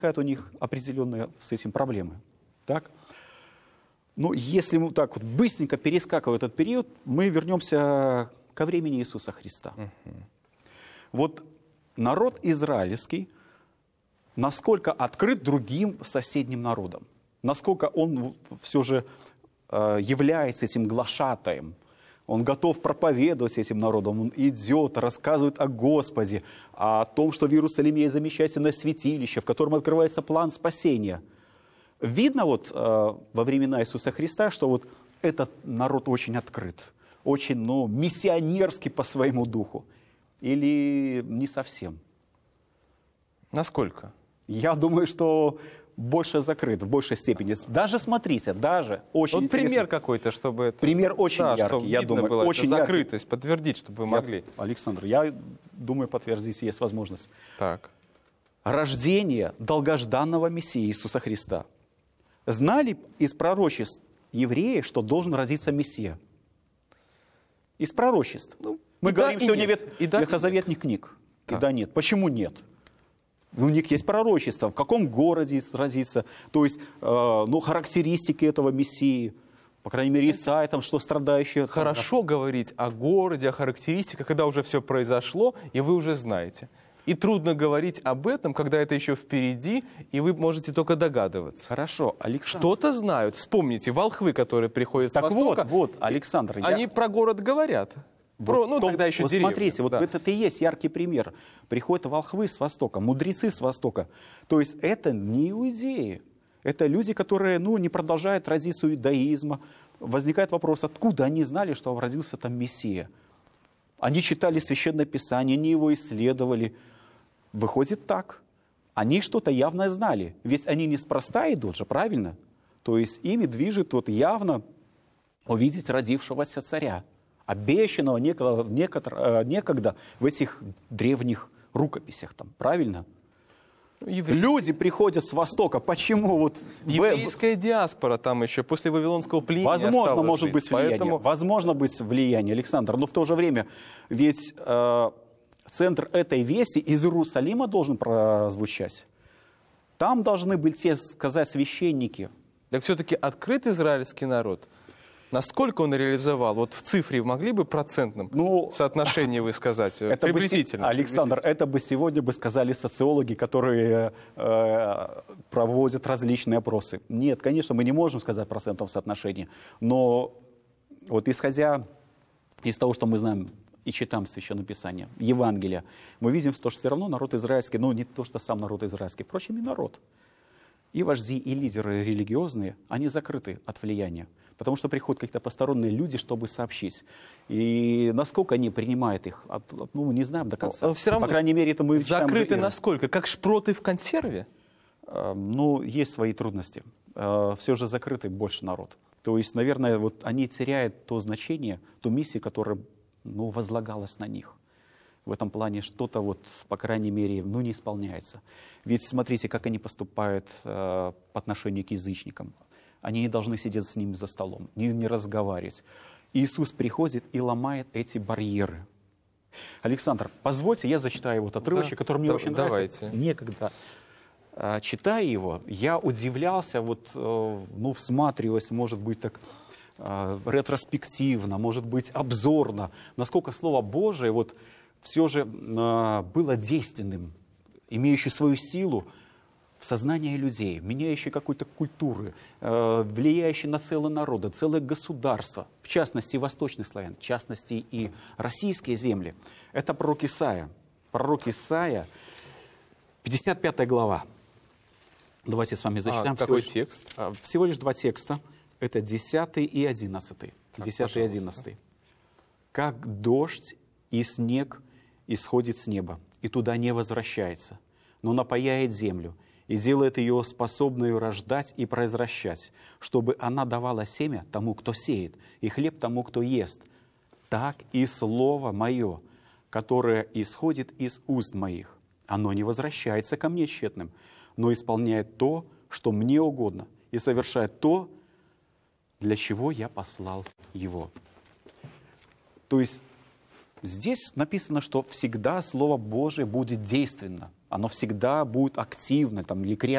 у них определенные с этим проблемы. Так? Ну, если мы так вот быстренько перескакивая этот период, мы вернемся ко времени Иисуса Христа. Вот народ израильский, насколько открыт другим соседним народам, насколько он все же является этим глашатаем, он готов проповедовать этим народам, он идет, рассказывает о Господе, о том, что в Иерусалиме есть замечательное святилище, в котором открывается план спасения. Видно вот во времена Иисуса Христа, что вот этот народ очень открыт, очень, миссионерский по своему духу. Или не совсем? Насколько? Я думаю, что больше закрыт, в большей степени. Даже смотрите, очень вот интересно. Пример какой-то, чтобы это... Пример очень яркий, чтобы я думаю. Было очень закрытость, подтвердить, чтобы вы могли. Александр, я думаю, подтвердить есть возможность. Так. Рождение долгожданного Мессии Иисуса Христа. Знали из пророчеств евреи, что должен родиться Мессия? Из пророчеств. Мы говорим сегодня ветхозаветных книг. И да, нет. Почему нет? У них есть пророчество, в каком городе родится, то есть характеристики этого Мессии. По крайней мере, Исаия, там, что страдающие... Хорошо говорить о городе, о характеристиках, когда уже все произошло, и вы уже знаете. И трудно говорить об этом, когда это еще впереди, и вы можете только догадываться. Хорошо, Александр. Что-то знают. Вспомните, волхвы, которые приходят с востока. Вот, Александр. Они про город говорят. Тогда еще деревня. Смотрите, вот это и есть яркий пример. Приходят волхвы с востока, мудрецы с востока. То есть это не иудеи. Это люди, которые не продолжают традицию иудаизма. Возникает вопрос, откуда они знали, что родился там Мессия? Они читали Священное Писание, они его исследовали. Выходит так. Они что-то явно знали. Ведь они неспроста идут же, правильно? То есть ими движет явно увидеть родившегося царя, обещанного некогда в этих древних рукописях, там, правильно? Люди приходят с Востока. Почему? Еврейская диаспора там еще после Вавилонского пленения. Возможно, может быть влияние. Возможно быть влияние, Александр. Но в то же время, ведь центр этой вести из Иерусалима должен прозвучать. Там должны были сказать священники. Так все-таки открыт израильский народ? Насколько он реализовал? Вот в цифре могли бы процентном соотношении вы сказать? Приблизительно. Александр, это бы сегодня сказали социологи, которые проводят различные опросы. Нет, конечно, мы не можем сказать в процентном соотношении. Но вот исходя из того, что мы знаем и читаем Священное Писание, Евангелие, мы видим, что все равно народ израильский, не то, что сам народ израильский, впрочем, и народ. И вожди, и лидеры религиозные, они закрыты от влияния. Потому что приходят какие-то посторонние люди, чтобы сообщить. И насколько они принимают их, не знаем до конца. Все равно по крайней мере, это мы читаем. Закрыты насколько? Как шпроты в консерве? Есть свои трудности. Все же закрытый больше народ. То есть, наверное, они теряют то значение, ту миссию, которая возлагалась на них. В этом плане что-то, по крайней мере, не исполняется. Ведь смотрите, как они поступают по отношению к язычникам. Они не должны сидеть с ними за столом, не разговаривать. Иисус приходит и ломает эти барьеры. Александр, позвольте, я зачитаю отрывочек, который мне очень нравится. Некогда, читая его, я удивлялся, всматриваясь, может быть, так ретроспективно, может быть, обзорно, насколько Слово Божие все же было действенным, имеющее свою силу в сознании людей, меняющее какую-то культуру, влияющее на целые народы, целое государство, в частности, восточных славян, в частности, и российские земли. Это пророк Исаия. Пророк Исаия, 55 глава. Давайте с вами зачитаем. Какой текст? Всего лишь два текста. Это 10 и 11. 10 и 11. «Как дождь и снег исходит с неба, и туда не возвращается, но напояет землю, и делает ее способную рождать и произвращать, чтобы она давала семя тому, кто сеет, и хлеб тому, кто ест. Так и слово мое, которое исходит из уст моих, оно не возвращается ко мне тщетным, но исполняет то, что мне угодно, и совершает то, для чего я послал его». То есть здесь написано, что всегда Слово Божие будет действенно, оно всегда будет активно или креативно.